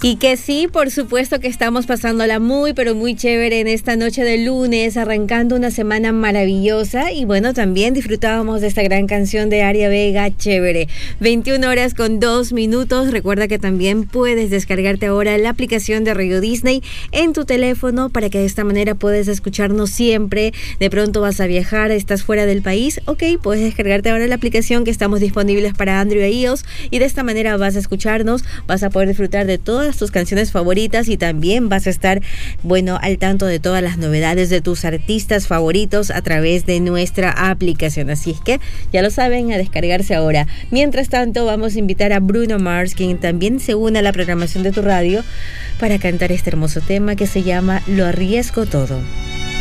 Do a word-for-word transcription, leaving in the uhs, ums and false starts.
Y que sí, por supuesto que estamos pasándola muy, pero muy chévere en esta noche de lunes, arrancando una semana maravillosa. Y bueno, también disfrutábamos de esta gran canción de Aria Vega, Chévere. veintiuna horas con dos minutos. Recuerda que también puedes descargarte ahora la aplicación de Radio Disney en tu teléfono para que de esta manera puedas escucharnos siempre. De pronto vas a viajar, estás fuera del país, ok, puedes descargarte ahora la aplicación que estamos disponibles para Android e iOS y de esta manera vas a escucharnos, vas a poder disfrutar de todas tus canciones favoritas y también vas a estar, bueno, al tanto de todas las novedades de tus artistas favoritos a través de nuestra aplicación. Así es que ya lo saben, a descargarse ahora. Mientras tanto, vamos a invitar a Bruno Mars, quien también se une a la programación de tu radio, para cantar este hermoso tema que se llama Lo Arriesgo Todo.